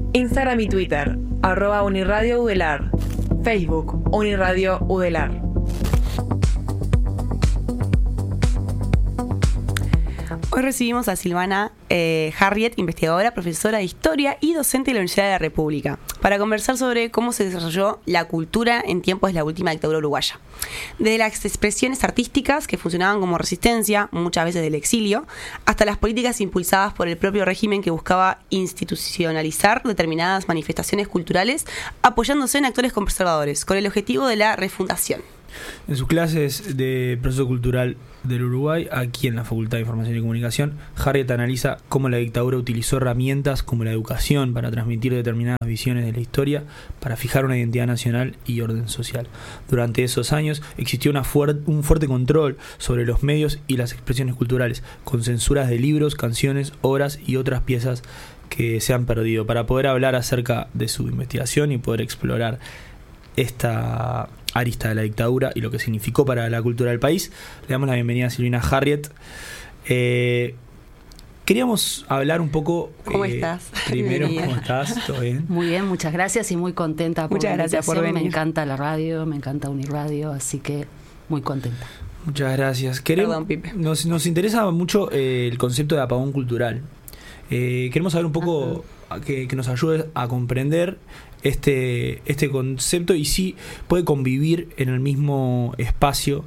Instagram y Twitter, @Uniradio Udelar. Facebook, Uniradio Udelar. Hoy recibimos a Silvana Harriet, investigadora, profesora de Historia y docente de la Universidad de la República, para conversar sobre cómo se desarrolló la cultura en tiempos de la última dictadura uruguaya. Desde las expresiones artísticas que funcionaban como resistencia, muchas veces del exilio, hasta las políticas impulsadas por el propio régimen que buscaba institucionalizar determinadas manifestaciones culturales, apoyándose en actores conservadores, con el objetivo de la refundación. En sus clases de proceso cultural del Uruguay, aquí en la Facultad de Información y Comunicación, Harriet analiza cómo la dictadura utilizó herramientas como la educación para transmitir determinadas visiones de la historia, para fijar una identidad nacional y orden social. Durante esos años existió un fuerte control sobre los medios y las expresiones culturales, con censuras de libros, canciones, obras y otras piezas que se han perdido. Para poder hablar acerca de su investigación y poder explorar esta arista de la dictadura y lo que significó para la cultura del país, le damos la bienvenida a Silvana Harriet. Queríamos hablar un poco... ¿Cómo estás? Primero, ¿cómo estás? ¿Todo bien? Muy bien, muchas gracias y muy contenta por muchas gracias por venir. Me encanta la radio, me encanta Uniradio, así que muy contenta. Muchas gracias. Perdón, Pipe. Nos interesa mucho el concepto de apagón cultural. Queremos saber un poco, que nos ayude a comprender este concepto y si puede convivir en el mismo espacio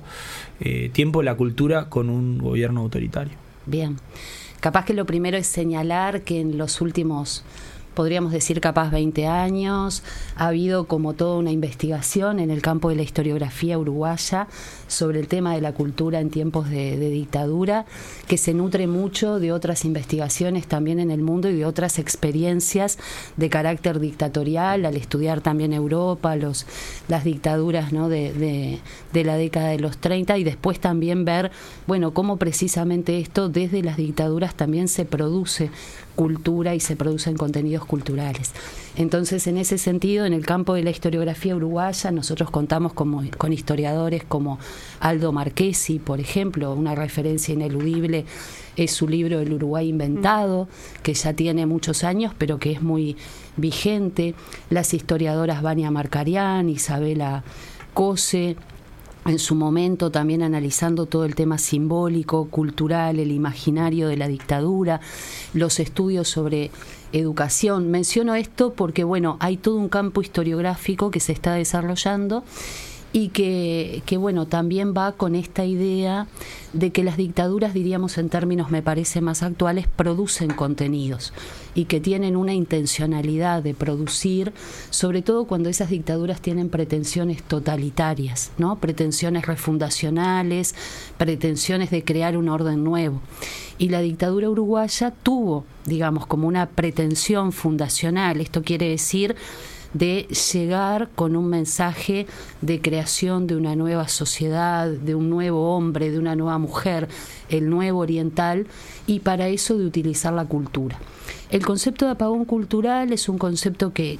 tiempo la cultura con un gobierno autoritario. Bien, capaz que lo primero es señalar que en los últimos, podríamos decir capaz 20 años, ha habido como toda una investigación en el campo de la historiografía uruguaya sobre el tema de la cultura en tiempos de dictadura, que se nutre mucho de otras investigaciones también en el mundo y de otras experiencias de carácter dictatorial, al estudiar también Europa, las dictaduras, ¿no?, de la década de los 30, y después también ver, bueno, cómo precisamente esto desde las dictaduras también se produce cultura y se producen contenidos culturales. Entonces, en ese sentido, en el campo de la historiografía uruguaya, nosotros contamos con historiadores como Aldo Marchesi, por ejemplo. Una referencia ineludible es su libro El Uruguay inventado, que ya tiene muchos años, pero que es muy vigente. Las historiadoras Vania Marcarián, Isabela Cose, en su momento también analizando todo el tema simbólico, cultural, el imaginario de la dictadura, los estudios sobre educación. Menciono esto porque, bueno, hay todo un campo historiográfico que se está desarrollando y que bueno, también va con esta idea de que las dictaduras, diríamos en términos me parece más actuales, producen contenidos y que tienen una intencionalidad de producir, sobre todo cuando esas dictaduras tienen pretensiones totalitarias, ¿no? Pretensiones refundacionales, pretensiones de crear un orden nuevo. Y la dictadura uruguaya tuvo, digamos, como una pretensión fundacional. Esto quiere decir de llegar con un mensaje de creación de una nueva sociedad, de un nuevo hombre, de una nueva mujer, el nuevo oriental, y para eso de utilizar la cultura. El concepto de apagón cultural es un concepto que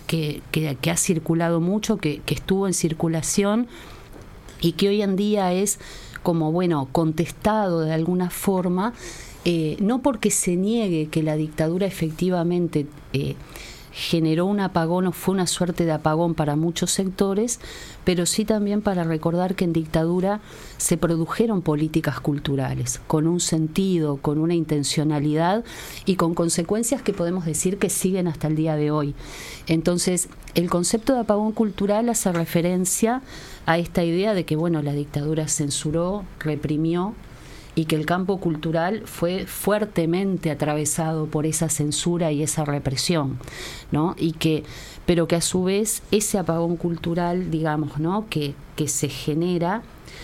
ha circulado mucho, que estuvo en circulación y que hoy en día es como, bueno, contestado de alguna forma, no porque se niegue que la dictadura efectivamente generó un apagón o fue una suerte de apagón para muchos sectores, pero sí también para recordar que en dictadura se produjeron políticas culturales con un sentido, con una intencionalidad y con consecuencias que podemos decir que siguen hasta el día de hoy. Entonces, el concepto de apagón cultural hace referencia a esta idea de que, bueno, la dictadura censuró, reprimió, y que el campo cultural fue fuertemente atravesado por esa censura y esa represión, ¿no? Pero que a su vez ese apagón cultural, digamos, ¿no?, que se genera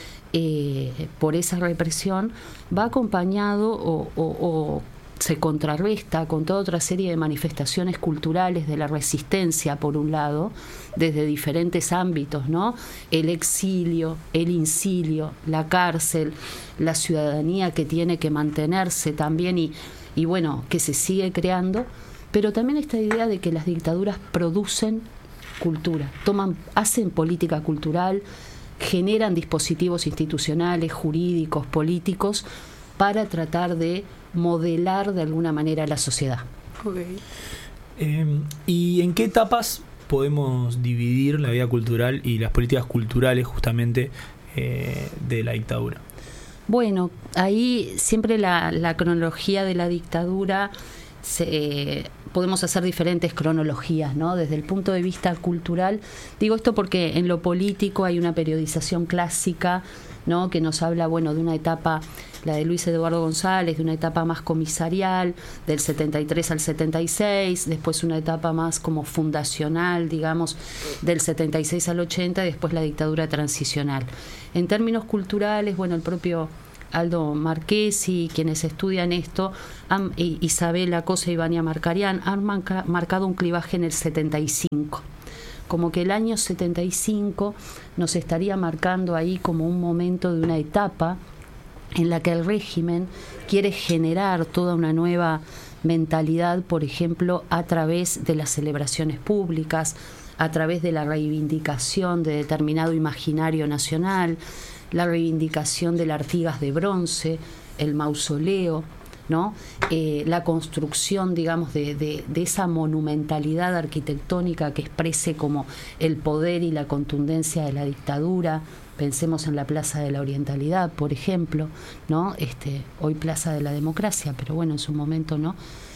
por esa represión, va acompañado o se contrarresta con toda otra serie de manifestaciones culturales de la resistencia, por un lado, desde diferentes ámbitos, ¿no? El exilio, el incilio, la cárcel, la ciudadanía que tiene que mantenerse también y bueno, que se sigue creando, pero también esta idea de que las dictaduras producen cultura, hacen política cultural, generan dispositivos institucionales, jurídicos, políticos, para tratar de modelar de alguna manera la sociedad. Okay. ¿Y en qué etapas podemos dividir la vida cultural y las políticas culturales justamente de la dictadura? Bueno, ahí siempre la cronología de la dictadura, podemos hacer diferentes cronologías, ¿no? Desde el punto de vista cultural, digo esto porque en lo político hay una periodización clásica, ¿no? Que nos habla, bueno, de una etapa, la de Luis Eduardo González, de una etapa más comisarial, del 73 al 76, después una etapa más como fundacional, digamos, del 76 al 80, y después la dictadura transicional. En términos culturales, bueno, el propio Aldo Marchesi, quienes estudian esto, Isabel Acosta y Vania Marcarián, han marcado un clivaje en el 75. Como que el año 75 nos estaría marcando ahí como un momento de una etapa en la que el régimen quiere generar toda una nueva mentalidad, por ejemplo, a través de las celebraciones públicas, a través de la reivindicación de determinado imaginario nacional, la reivindicación del Artigas de bronce, el mausoleo, ¿no? La construcción, digamos, de esa monumentalidad arquitectónica que exprese como el poder y la contundencia de la dictadura. Pensemos en la Plaza de la Orientalidad, por ejemplo, ¿no? Hoy Plaza de la Democracia, pero bueno, en su momento, ¿no?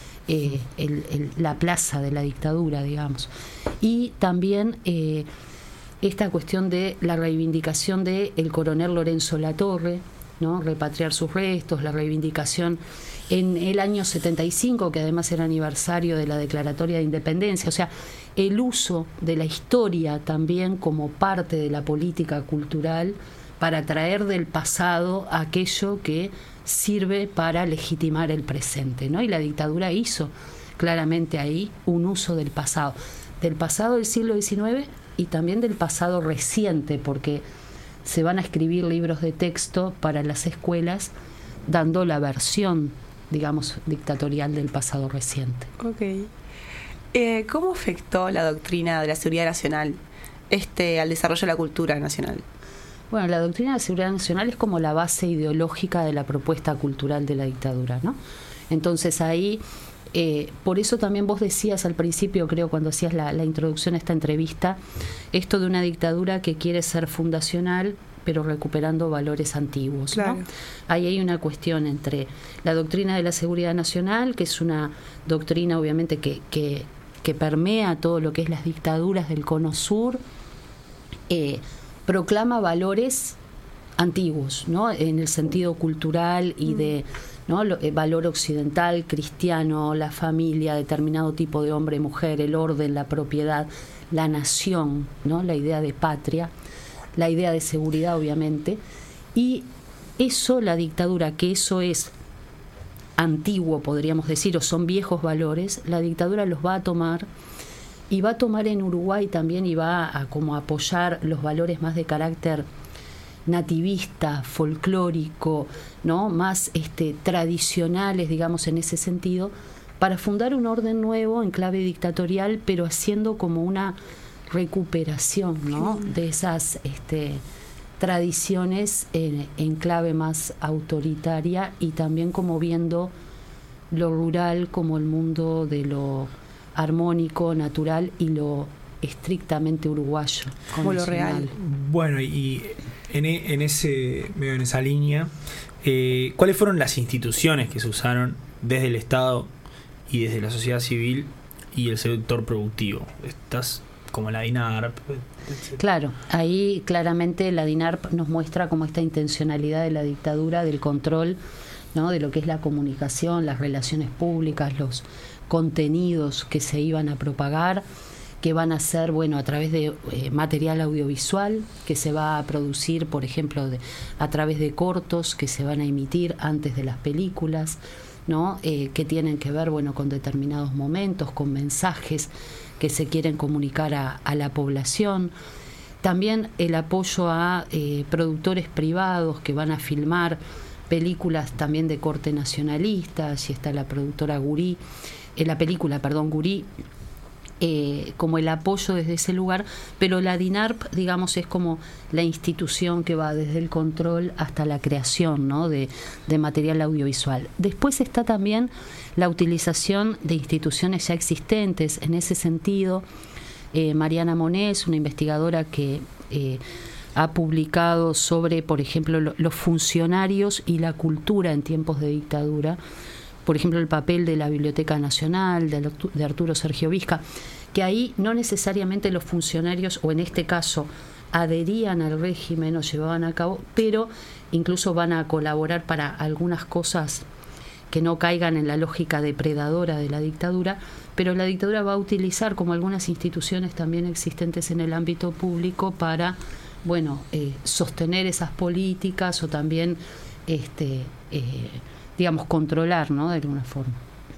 La plaza de la dictadura, digamos. Y también esta cuestión de la reivindicación de el coronel Lorenzo Latorre, ¿no? Repatriar sus restos, la reivindicación en el año 75, que además era aniversario de la Declaratoria de Independencia, o sea, el uso de la historia también como parte de la política cultural para traer del pasado aquello que sirve para legitimar el presente, ¿no? Y la dictadura hizo claramente ahí un uso del pasado del siglo XIX y también del pasado reciente, porque se van a escribir libros de texto para las escuelas dando la versión, digamos, dictatorial del pasado reciente. Ok. ¿Cómo afectó la doctrina de la seguridad nacional al desarrollo de la cultura nacional? Bueno, la doctrina de seguridad nacional es como la base ideológica de la propuesta cultural de la dictadura, ¿no? Entonces ahí, por eso también vos decías al principio, creo, cuando hacías la introducción a esta entrevista, esto de una dictadura que quiere ser fundacional, pero recuperando valores antiguos, ¿no? Claro. Ahí hay una cuestión entre la doctrina de la seguridad nacional, que es una doctrina obviamente que permea todo lo que es las dictaduras del Cono Sur, proclama valores antiguos, ¿no? En el sentido cultural y de, ¿no? Valor occidental, cristiano, la familia, determinado tipo de hombre, mujer, el orden, la propiedad, la nación, ¿no? La idea de patria, la idea de seguridad, obviamente. Y eso, la dictadura, que eso es antiguo, podríamos decir, o son viejos valores, la dictadura los va a tomar, y va a tomar en Uruguay también, y va a como apoyar los valores más de carácter nativista, folclórico, ¿no? Más tradicionales, digamos, en ese sentido, para fundar un orden nuevo en clave dictatorial, pero haciendo como una recuperación, ¿no? De esas tradiciones en clave más autoritaria, y también como viendo lo rural como el mundo de lo armónico, natural, y lo estrictamente uruguayo, como lo real. Bueno, y en esa línea, ¿cuáles fueron las instituciones que se usaron desde el Estado y desde la sociedad civil y el sector productivo? Estas, como la DINARP. Claro, ahí claramente la DINARP nos muestra como esta intencionalidad de la dictadura, del control, ¿no? De lo que es la comunicación, las relaciones públicas, los contenidos que se iban a propagar, que van a ser, bueno, a través de material audiovisual que se va a producir, por ejemplo, a través de cortos que se van a emitir antes de las películas, ¿no? Que tienen que ver, bueno, con determinados momentos, con mensajes que se quieren comunicar a la población. También el apoyo a productores privados que van a filmar películas también de corte nacionalista. Allí está la productora Gurí, la película, Gurí, como el apoyo desde ese lugar, pero la DINARP, digamos, es como la institución que va desde el control hasta la creación, ¿no?, de material audiovisual. Después está también la utilización de instituciones ya existentes. En ese sentido, Mariana Monés, una investigadora que ha publicado sobre, por ejemplo, los funcionarios y la cultura en tiempos de dictadura, por ejemplo, el papel de la Biblioteca Nacional, de Arturo Sergio Vizca, que ahí no necesariamente los funcionarios, o en este caso, adherían al régimen o llevaban a cabo, pero incluso van a colaborar para algunas cosas que no caigan en la lógica depredadora de la dictadura, pero la dictadura va a utilizar, como algunas instituciones también existentes en el ámbito público, para, bueno, sostener esas políticas o también digamos, controlar, ¿no?, de alguna forma.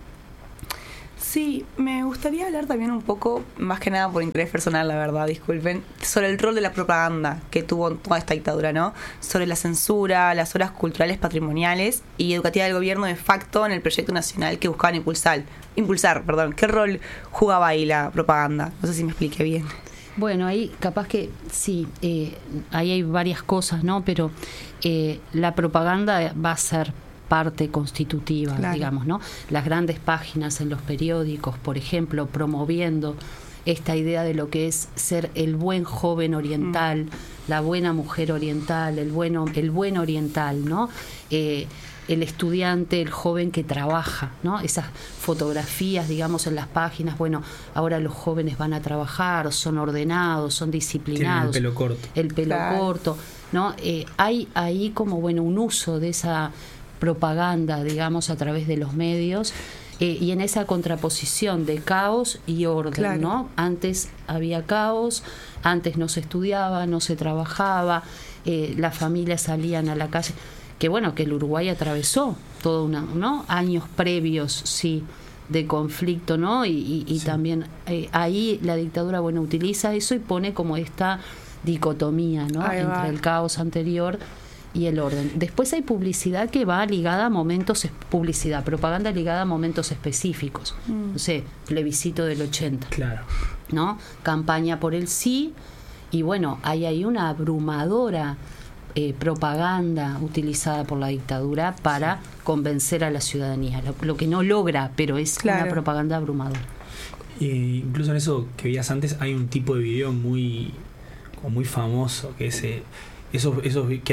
Sí, me gustaría hablar también un poco, más que nada por interés personal, la verdad, disculpen, sobre el rol de la propaganda que tuvo toda esta dictadura, ¿no? Sobre la censura, las obras culturales, patrimoniales y educativas del gobierno de facto en el proyecto nacional que buscaban impulsar. ¿Qué rol jugaba ahí la propaganda? No sé si me expliqué bien. Bueno, ahí capaz que sí, ahí hay varias cosas, ¿no? Pero la propaganda va a ser parte constitutiva, claro, digamos, ¿no? Las grandes páginas en los periódicos, por ejemplo, promoviendo esta idea de lo que es ser el buen joven oriental, la buena mujer oriental, el buen oriental, ¿no? El estudiante, el joven que trabaja, ¿no? Esas fotografías, digamos, en las páginas, bueno, ahora los jóvenes van a trabajar, son ordenados, son disciplinados. Tienen el pelo corto. El pelo corto, ¿no? Hay ahí como, bueno, un uso de esa propaganda, digamos, a través de los medios, y en esa contraposición de caos y orden, claro, ¿no? Antes había caos, antes no se estudiaba, no se trabajaba, las familias salían a la calle, que bueno, que el Uruguay atravesó todo ¿no?, años previos, sí, de conflicto, ¿no? Y sí, también ahí la dictadura, bueno, utiliza eso y pone como esta dicotomía, ¿no?, entre el caos anterior y el orden. Después hay publicidad que va ligada a momentos, propaganda ligada a momentos específicos. No sé, plebiscito del 80. Claro. ¿No? Campaña por el sí, y bueno, hay ahí una abrumadora propaganda utilizada por la dictadura para convencer a la ciudadanía. Lo que no logra, pero es una propaganda abrumadora. Incluso en eso que veías antes hay un tipo de video muy famoso, que es esos que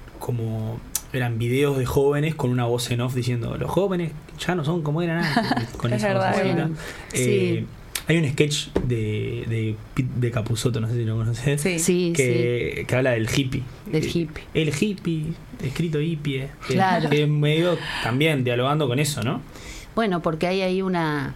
eran videos de jóvenes con una voz en off diciendo los jóvenes ya no son como eran antes, con es esa verdad, voz, ¿no? Sí. Hay un sketch de Capusotto, no sé si lo conoces, que habla del hippie. Del hippie. El hippie, escrito hippie. Claro. Que medio también dialogando con eso, ¿no? Bueno, porque hay ahí una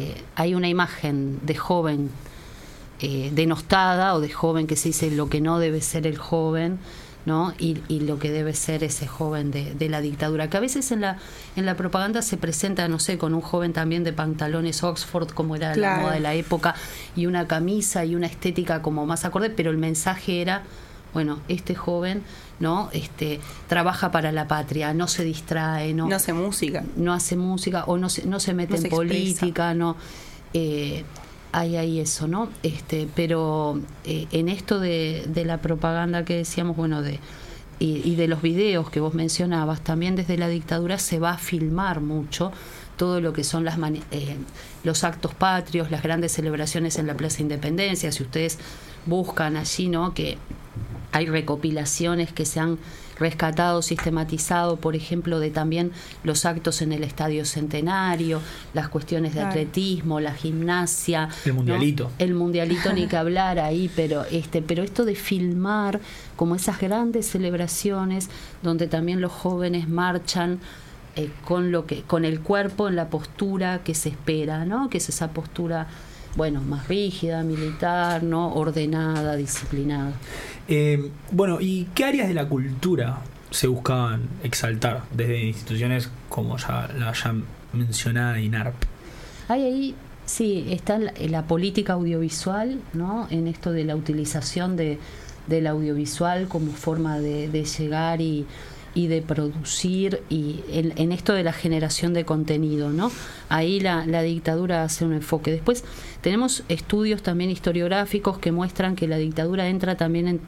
imagen de joven denostada, o de joven que se dice lo que no debe ser el joven, ¿no? Y lo que debe ser ese joven de la dictadura, que a veces en la propaganda se presenta, no sé, con un joven también de pantalones Oxford, como era la moda de la época, y una camisa y una estética como más acorde, pero el mensaje era, bueno, este joven, ¿no? Trabaja para la patria, no se distrae, no hace música, o no se mete en política, no hay ahí eso, ¿no? Pero en esto de la propaganda que decíamos, bueno, y de los videos que vos mencionabas, también desde la dictadura se va a filmar mucho todo lo que son los actos patrios, las grandes celebraciones en la Plaza Independencia. Si ustedes buscan allí, ¿no?, que hay recopilaciones que se han rescatado, sistematizado, por ejemplo, de también los actos en el Estadio Centenario, las cuestiones de atletismo, la gimnasia, el mundialito, ¿no? El mundialito ni que hablar ahí, pero esto de filmar como esas grandes celebraciones donde también los jóvenes marchan con el cuerpo en la postura que se espera, ¿no? Que es esa postura, bueno, más rígida, militar, ¿no? Ordenada, disciplinada. Bueno, ¿y qué áreas de la cultura se buscaban exaltar desde instituciones como ya la ya mencionada INARP? Ahí sí, está la política audiovisual, ¿no? En esto de la utilización del audiovisual como forma de llegar y y de producir y en esto de la generación de contenido, ¿no? Ahí la dictadura hace un enfoque. Después tenemos estudios también historiográficos que muestran que la dictadura entra también en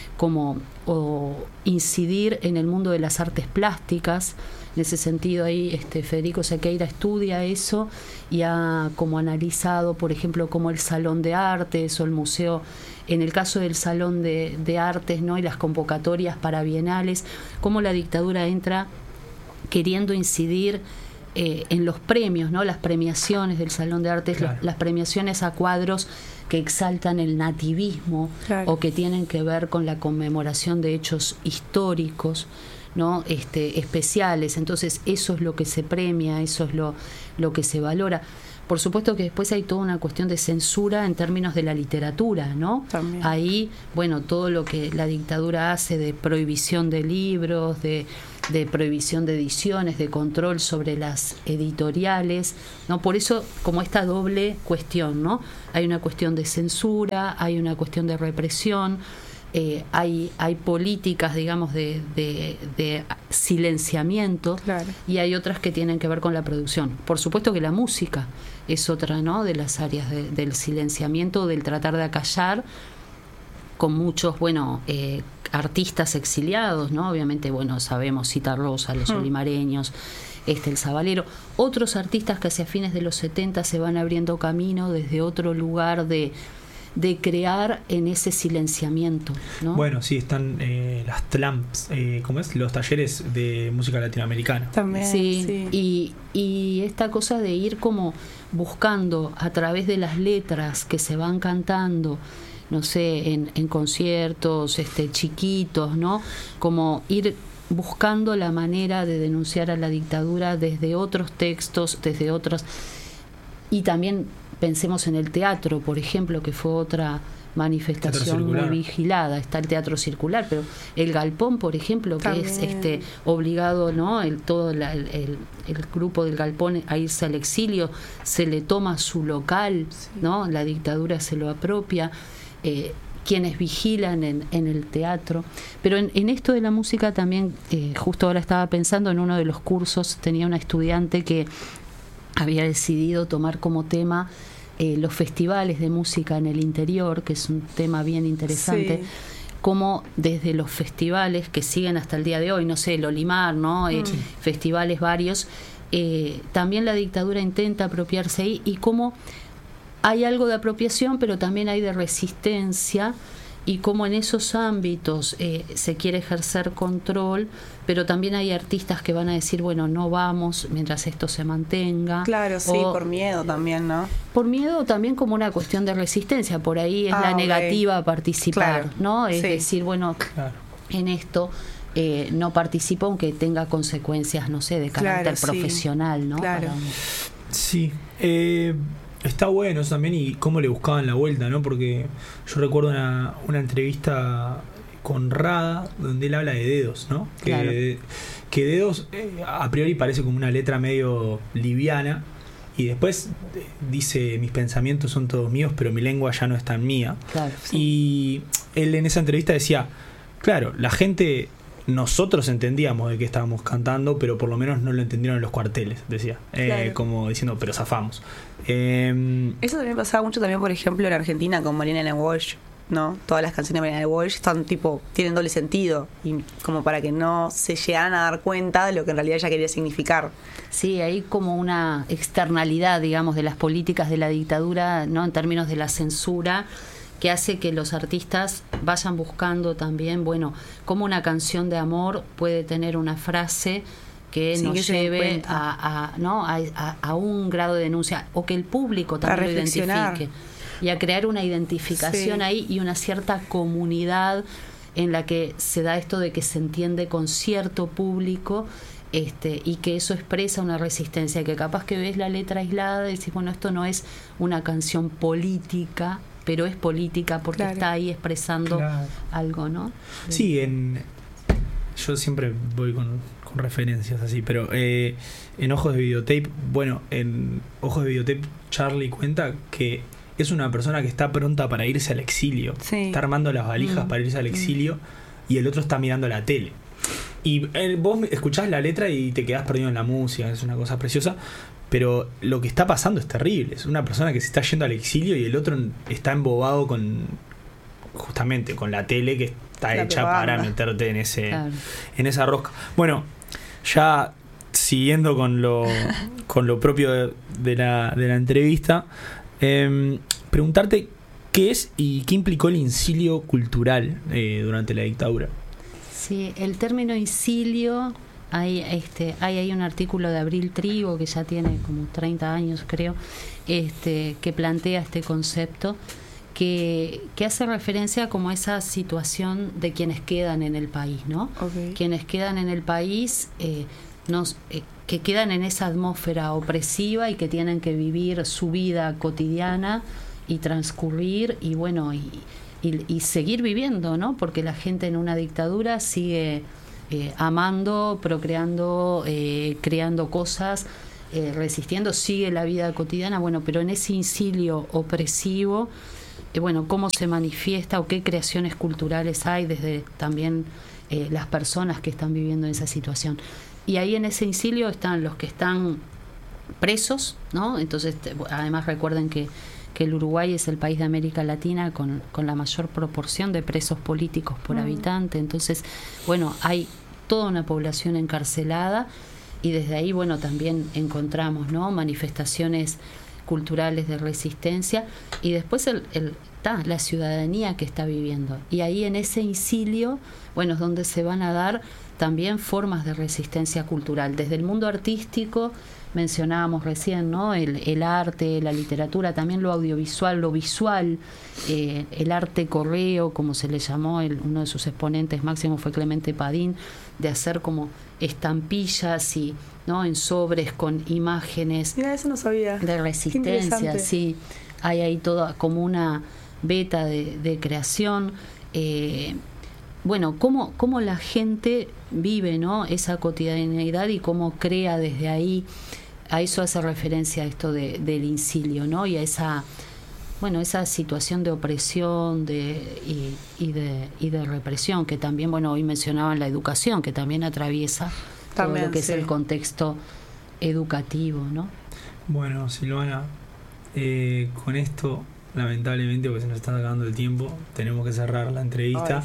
incidir en el mundo de las artes plásticas. En ese sentido ahí Federico Sequeira estudia eso y ha como analizado, por ejemplo, como el Salón de Artes o el Museo, en el caso del Salón de Artes, ¿no? Y las convocatorias para bienales, cómo la dictadura entra queriendo incidir en los premios, ¿no? Las premiaciones del Salón de Artes, claro, las premiaciones a cuadros que exaltan el nativismo, claro, o que tienen que ver con la conmemoración de hechos históricos, ¿no? Especiales. Entonces eso es lo que se premia, eso es lo que se valora. Por supuesto que después hay toda una cuestión de censura en términos de la literatura, ¿no? También. Ahí, bueno, todo lo que la dictadura hace de prohibición de libros, de prohibición de ediciones, de control sobre las editoriales, ¿no? Por eso, como esta doble cuestión, ¿no? Hay una cuestión de censura, hay una cuestión de represión, hay políticas, digamos, de silenciamiento, claro, y hay otras que tienen que ver con la producción. Por supuesto que la música es otra, ¿no? De las áreas del silenciamiento, del tratar de acallar, con muchos, artistas exiliados, ¿no? Obviamente, sabemos Cita Rosa, los olimareños, el Sabalero. Otros artistas que hacia fines de los 70 se van abriendo camino desde otro lugar de crear en ese silenciamiento, ¿no? Bueno, sí, están las TLAMPs, ¿cómo es? Los talleres de música latinoamericana. También, sí. Y esta cosa de ir como buscando a través de las letras que se van cantando, no sé, en conciertos chiquitos, ¿no? Como ir buscando la manera de denunciar a la dictadura desde otros textos, desde otras... Y también pensemos en el teatro, por ejemplo, que fue otra manifestación muy vigilada. Está el teatro circular, pero el galpón, por ejemplo, que también es obligado, ¿no? Todo el grupo del galpón a irse al exilio, se le toma su local, sí, ¿no? La dictadura se lo apropia. Quienes vigilan en el teatro. Pero en esto de la música también, justo ahora estaba pensando en uno de los cursos, tenía una estudiante que había decidido tomar como tema los festivales de música en el interior, que es un tema bien interesante, sí, como desde los festivales que siguen hasta el día de hoy, no sé, el Olimar, ¿no? Festivales varios, también la dictadura intenta apropiarse ahí, y cómo hay algo de apropiación, pero también hay de resistencia, y cómo en esos ámbitos se quiere ejercer control, pero también hay artistas que van a decir, no vamos mientras esto se mantenga. Claro, sí, por miedo también, ¿no? Por miedo también, como una cuestión de resistencia, por ahí es la negativa a participar, claro, ¿no? Es decir, claro, en esto no participo aunque tenga consecuencias, no sé, de carácter profesional, ¿no? Claro. Sí, está bueno eso también, y cómo le buscaban la vuelta, ¿no? Porque yo recuerdo una entrevista con Rada donde él habla de Dedos, ¿no? Claro. Que Dedos a priori parece como una letra medio liviana, y después dice: mis pensamientos son todos míos, pero mi lengua ya no es tan mía. Claro, sí. Y él en esa entrevista decía, claro, la gente... Nosotros entendíamos de qué estábamos cantando, pero por lo menos no lo entendieron en los cuarteles, decía. Claro. Como diciendo, pero zafamos. Eso también pasaba mucho también, por ejemplo, en Argentina con Mariana Walsh, ¿no? Todas las canciones de Mariana Walsh están tienen doble sentido, y como para que no se llegaran a dar cuenta de lo que en realidad ella quería significar. Sí, hay como una externalidad, digamos, de las políticas de la dictadura, ¿no? En términos de la censura, que hace que los artistas vayan buscando también, cómo una canción de amor puede tener una frase que nos lleve a un grado de denuncia, o que el público también lo identifique, y a crear una identificación ahí, y una cierta comunidad en la que se da esto de que se entiende con cierto público, y que eso expresa una resistencia, que capaz que ves la letra aislada y decís, esto no es una canción política, pero es política porque claro, está ahí expresando algo, ¿no? Sí, yo siempre voy con referencias así, pero en Ojos de Videotape, en Ojos de Videotape, Charlie cuenta que es una persona que está pronta para irse al exilio. Sí. Está armando las valijas para irse al exilio, y el otro está mirando la tele. Y vos escuchás la letra y te quedás perdido en la música, es una cosa preciosa. Pero lo que está pasando es terrible. Es una persona que se está yendo al exilio y el otro está embobado justamente con la tele que está hecha para meterte en esa rosca. Bueno, ya siguiendo con lo propio de la entrevista, preguntarte qué es y qué implicó el incilio cultural durante la dictadura. Sí, el término incilio, hay un artículo de Abril Trigo que ya tiene como 30 años creo, que plantea este concepto que hace referencia como a esa situación de quienes quedan en el país, ¿no? Okay. Quienes quedan en el país, que quedan en esa atmósfera opresiva y que tienen que vivir su vida cotidiana y transcurrir y bueno y seguir viviendo, ¿no? Porque la gente en una dictadura sigue amando, procreando, creando cosas, resistiendo, sigue la vida cotidiana, bueno, pero en ese incilio opresivo, bueno, cómo se manifiesta o qué creaciones culturales hay desde también las personas que están viviendo en esa situación. Y ahí en ese incilio están los que están presos, ¿no? Entonces, además recuerden que el Uruguay es el país de América Latina con la mayor proporción de presos políticos por habitante. Entonces, bueno, hay toda una población encarcelada y desde ahí, bueno, también encontramos, ¿no? Manifestaciones culturales de resistencia y después la ciudadanía que está viviendo. Y ahí en ese incilio, bueno, es donde se van a dar también formas de resistencia cultural. Desde el mundo artístico, mencionábamos recién, ¿no? El arte, la literatura, también lo audiovisual, lo visual, el arte correo, como se le llamó, uno de sus exponentes máximos fue Clemente Padín, de hacer como estampillas y, ¿no? En sobres con imágenes. Mira, eso no sabía. De resistencia, sí. Hay ahí toda como una beta de creación. Bueno, cómo la gente vive, ¿no? Esa cotidianidad y cómo crea desde ahí. A eso hace referencia a esto del incilio, ¿no? Y a esa situación de opresión y de represión que también, bueno, hoy mencionaban la educación, que también atraviesa todo lo que es el contexto educativo, ¿no? Bueno, Silvana, con esto, lamentablemente, porque se nos está acabando el tiempo, tenemos que cerrar la entrevista.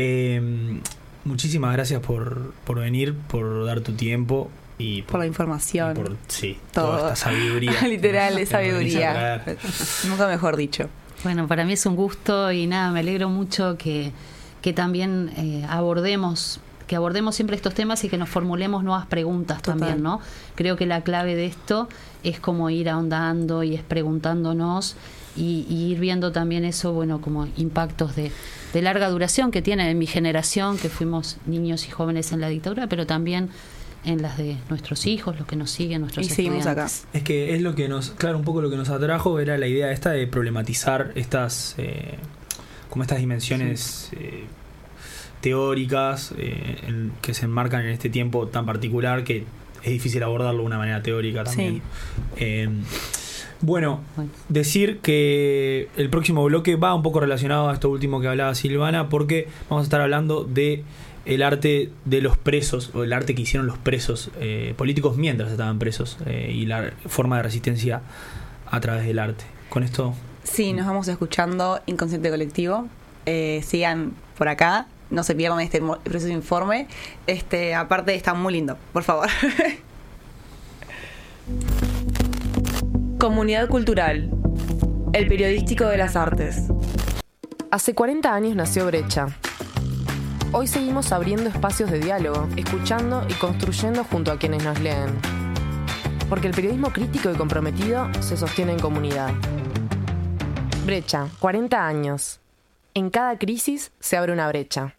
Muchísimas gracias por venir, por dar tu tiempo. Y por la información. Por toda esta sabiduría. Literal, es sabiduría. Nunca mejor dicho. Bueno, para mí es un gusto y nada, me alegro mucho que también abordemos siempre estos temas y que nos formulemos nuevas preguntas. Total. También, ¿no? Creo que la clave de esto es como ir ahondando y es preguntándonos y ir viendo también eso, bueno, como impactos de larga duración que tiene en mi generación, que fuimos niños y jóvenes en la dictadura, pero también en las de nuestros hijos, los que nos siguen, nuestros estudiantes. Seguimos acá. Es que es lo que un poco lo que nos atrajo era la idea esta de problematizar estas dimensiones teóricas que se enmarcan en este tiempo tan particular que es difícil abordarlo de una manera teórica también. Sí. Bueno, decir que el próximo bloque va un poco relacionado a esto último que hablaba Silvana, porque vamos a estar hablando de el arte de los presos, o el arte que hicieron los presos políticos mientras estaban presos, y la forma de resistencia a través del arte. Con esto... Sí, nos vamos escuchando Inconsciente Colectivo. Sigan por acá, no se pierdan este precioso informe. Aparte está muy lindo, por favor. Comunidad Cultural, el periodístico de las artes. Hace 40 años nació Brecha. Hoy seguimos abriendo espacios de diálogo, escuchando y construyendo junto a quienes nos leen. Porque el periodismo crítico y comprometido se sostiene en comunidad. Brecha, 40 años. En cada crisis se abre una brecha.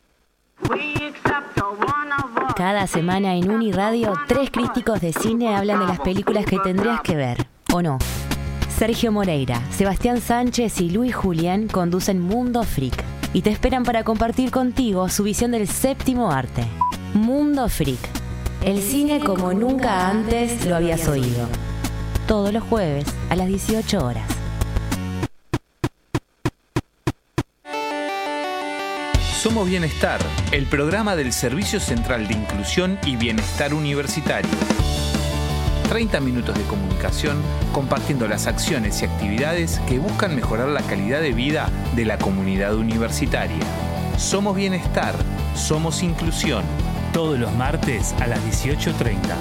Cada semana en Uniradio, 3 críticos de cine hablan de las películas que tendrías que ver, ¿o no? Sergio Moreira, Sebastián Sánchez y Luis Julián conducen Mundo Freak y te esperan para compartir contigo su visión del séptimo arte. Mundo Freak, el cine como nunca antes lo habías oído. Todos los jueves a las 18 horas. Somos Bienestar, el programa del Servicio Central de Inclusión y Bienestar Universitario. 30 minutos de comunicación compartiendo las acciones y actividades que buscan mejorar la calidad de vida de la comunidad universitaria. Somos Bienestar, somos Inclusión. Todos los martes a las 18:30.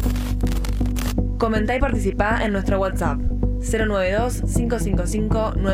Comentá y participá en nuestro WhatsApp 092 555